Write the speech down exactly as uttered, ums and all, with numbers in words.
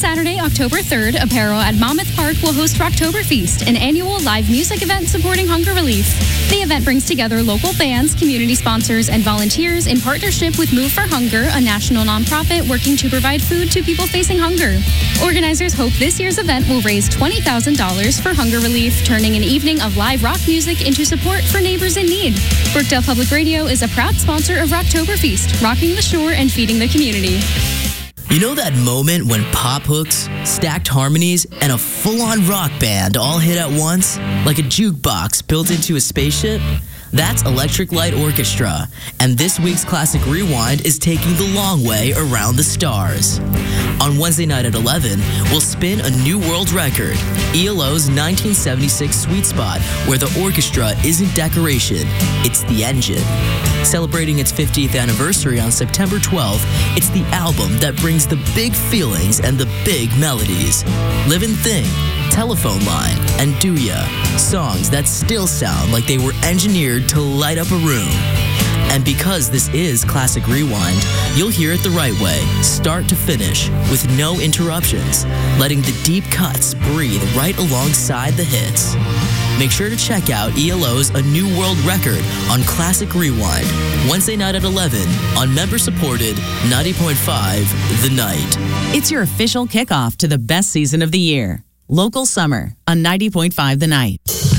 Saturday, October third, Apparel at Monmouth Park will host Rocktoberfest, an annual live music event supporting hunger relief. The event brings together local bands, community sponsors, and volunteers in partnership with Move for Hunger, a national nonprofit working to provide food to people facing hunger. Organizers hope this year's event will raise twenty thousand dollars for hunger relief, turning an evening of live rock music into support for neighbors in need. Brookdale Public Radio is a proud sponsor of Rocktoberfest, rocking the shore and feeding the community. You know that moment when pop hooks, stacked harmonies, and a full-on rock band all hit at once? Like a jukebox built into a spaceship? That's Electric Light Orchestra, and this week's Classic Rewind is taking the long way around the stars. On Wednesday night at eleven, we'll spin a new world record, E L O's nineteen seventy-six Sweet Spot, where the orchestra isn't decoration, it's the engine. Celebrating its fiftieth anniversary on September twelfth, it's the album that brings the big feelings and the big melodies. Livin' Thing, Telephone Line, and Do Ya, songs that still sound like they were engineered to light up a room. And because this is Classic Rewind, you'll hear it the right way, start to finish, with no interruptions, letting the deep cuts breathe right alongside the hits. Make sure to check out E L O's A New World Record on Classic Rewind, Wednesday night at eleven on member-supported ninety point five The Night. It's your official kickoff to the best season of the year. Local Summer on ninety point five The Night.